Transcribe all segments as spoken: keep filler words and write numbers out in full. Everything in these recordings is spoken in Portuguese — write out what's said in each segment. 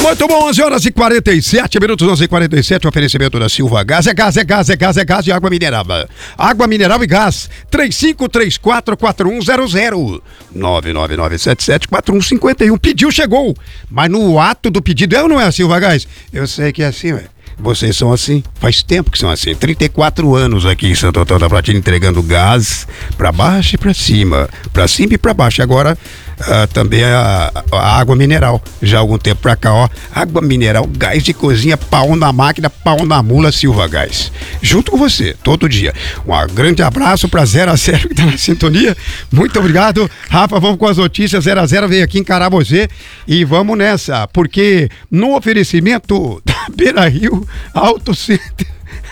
Muito bom, onze horas e quarenta e sete minutos, onze e quarenta e sete, oferecimento da Silva Gás. É gás, é gás, é gás, é gás e água mineral. Água mineral e gás, três cinco três quatro, quatro um zero zero, nove nove nove sete sete, quatro um cinco um. Pediu, chegou. Mas no ato do pedido, é ou não é, Silva Gás? Eu sei que é assim, velho. Vocês são assim, faz tempo que são assim, trinta e quatro anos aqui em Santo Antônio da Platina entregando gás pra baixo e pra cima, pra cima e pra baixo. Agora uh, também a, a água mineral, já há algum tempo pra cá, ó, água mineral, gás de cozinha, pau na máquina, pau na mula, Silva Gás, junto com você, todo dia. Um grande abraço pra zero a zero que tá na sintonia, muito obrigado, Rafa, vamos com as notícias. Zero a zero veio aqui encarar você e vamos nessa, porque no oferecimento da Beira Rio Auto Center,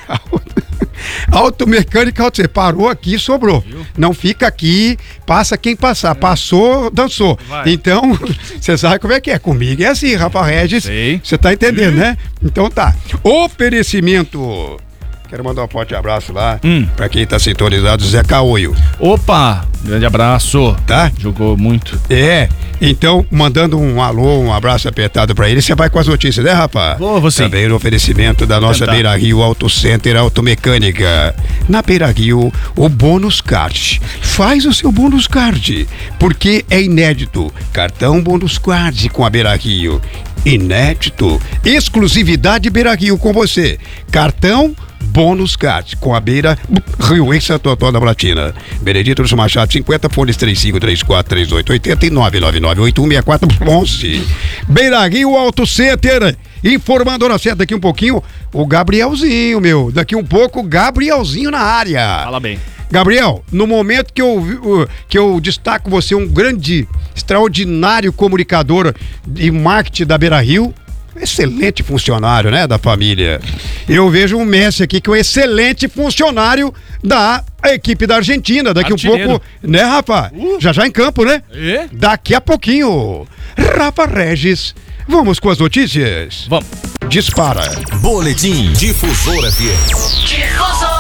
Auto Mecânica, você parou aqui, sobrou. Viu? Não fica aqui, passa quem passar. É. Passou, dançou. Vai. Então, você sabe como é que é. Comigo é assim, Rafa Regis. Você tá entendendo, né? Então tá. Oferecimento. Quero mandar um forte abraço lá hum. pra quem tá sintonizado, Zé Caoio. Opa, grande abraço. Tá? Jogou muito. É, então, mandando um alô, um abraço apertado pra ele. Você vai com as notícias, né, rapaz? Vou, você. Também no oferecimento da nossa Tentar. Beira Rio Auto Center Automecânica. Na Beira Rio, o Bônus Card. Faz o seu Bônus Card, porque é inédito. Cartão Bônus Card com a Beira Rio. Inédito. Exclusividade Beira Rio com você. Cartão Bônus Card com a Beira Rio em Santo Antônio da Platina. Benedito dos Machado cinquenta, fones três cinco três quatro, três oito oito zero e nove nove nove oito um seis quatro um um. Beira Rio Auto Center. Informando hora certa daqui um pouquinho, o Gabrielzinho, meu. Daqui um pouco, Gabrielzinho na área. Fala bem. Gabriel, no momento que eu, que eu destaco você, um grande, extraordinário comunicador de marketing da Beira Rio, excelente funcionário, né, da família. Eu vejo um Messi aqui que é um excelente funcionário da equipe da Argentina. Daqui Artilheiro. um pouco, né, Rafa? Uh. Já já em campo, né? E? Daqui a pouquinho. Rafa Regis, vamos com as notícias? Vamos. Dispara. Boletim Difusora F M. Difusora.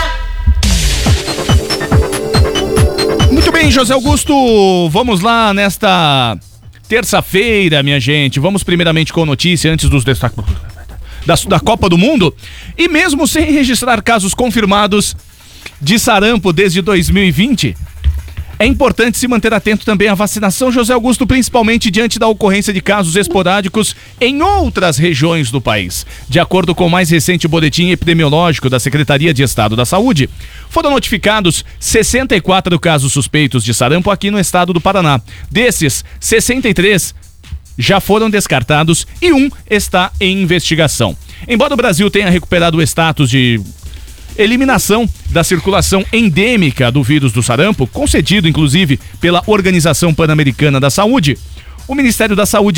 Muito bem, José Augusto, vamos lá nesta terça-feira, minha gente. Vamos primeiramente com notícia antes dos destaques da, da Copa do Mundo. E mesmo sem registrar casos confirmados de sarampo desde dois mil e vinte, é importante se manter atento também à vacinação, José Augusto, principalmente diante da ocorrência de casos esporádicos em outras regiões do país. De acordo com o mais recente boletim epidemiológico da Secretaria de Estado da Saúde, foram notificados sessenta e quatro casos suspeitos de sarampo aqui no estado do Paraná. Desses, sessenta e três já foram descartados e um está em investigação. Embora o Brasil tenha recuperado o status de eliminação da circulação endêmica do vírus do sarampo, concedido inclusive pela Organização Pan-Americana da Saúde, o Ministério da Saúde